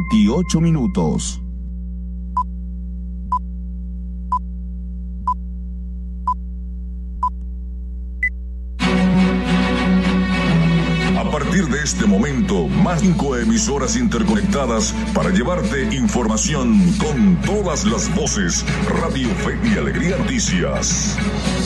28 minutos. A partir de este momento, más 5 emisoras interconectadas para llevarte información con todas las voces. Radio Fe y Alegría Noticias.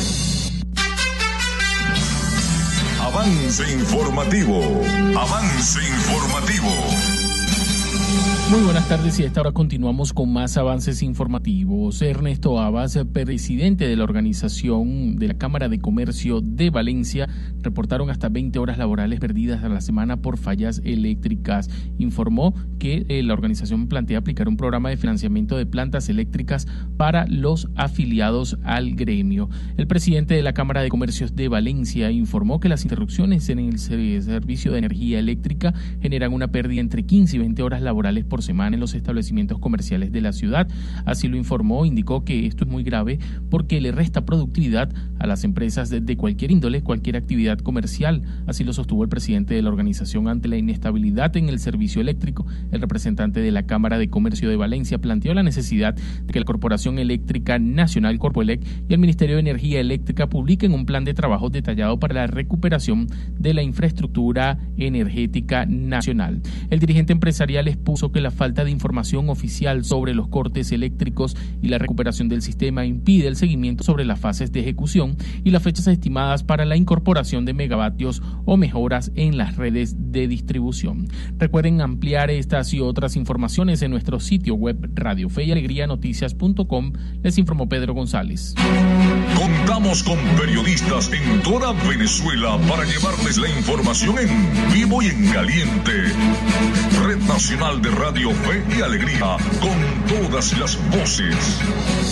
Avance informativo. Avance informativo. Muy buenas tardes y a esta hora continuamos con más avances informativos. Ernesto Abas, presidente de la organización de la Cámara de Comercio de Valencia, reportaron hasta 20 horas laborales perdidas a la semana por fallas eléctricas. Informó que la organización plantea aplicar un programa de financiamiento de plantas eléctricas para los afiliados al gremio. El presidente de la Cámara de Comercios de Valencia informó que las interrupciones en el servicio de energía eléctrica generan una pérdida entre 15 y 20 horas laborales por semana en los establecimientos comerciales de la ciudad. Así lo informó, indicó que esto es muy grave porque le resta productividad a las empresas de cualquier índole, cualquier actividad comercial. Así lo sostuvo el presidente de la organización ante la inestabilidad en el servicio eléctrico. El representante de la Cámara de Comercio de Valencia planteó la necesidad de que la Corporación Eléctrica Nacional, Corpoelec, y el Ministerio de Energía Eléctrica publiquen un plan de trabajo detallado para la recuperación de la infraestructura energética nacional. El dirigente empresarial expuso que la falta de información oficial sobre los cortes eléctricos y la recuperación del sistema impide el seguimiento sobre las fases de ejecución y las fechas estimadas para la incorporación de megavatios o mejoras en las redes de distribución. Recuerden ampliar estas y otras informaciones en nuestro sitio web radiofeyalegrianoticias.com. Les informó Pedro González. Contamos con periodistas en toda Venezuela para llevarles la información en vivo y en caliente. Red Nacional de Radio Fe y Alegría, con todas las voces.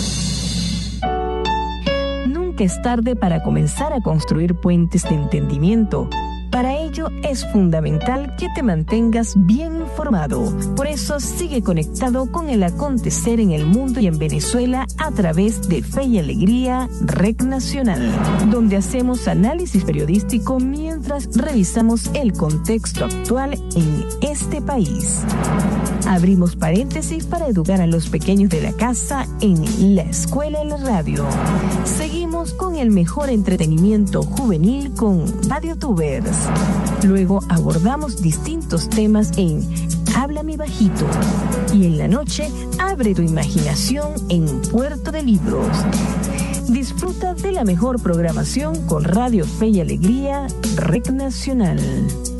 Nunca es tarde para comenzar a construir puentes de entendimiento. Para ello es fundamental que te mantengas bien informado. Por eso sigue conectado con el acontecer en el mundo y en Venezuela a través de Fe y Alegría, Red Nacional, donde hacemos análisis periodístico mientras revisamos el contexto actual en este país. Abrimos paréntesis para educar a los pequeños de la casa en la escuela y la radio. Seguimos con el mejor entretenimiento juvenil con RadioTubers. Luego abordamos distintos temas en Háblame Bajito. Y en la noche, abre tu imaginación en Puerto de Libros. Disfruta de la mejor programación con Radio Fe y Alegría, Red Nacional.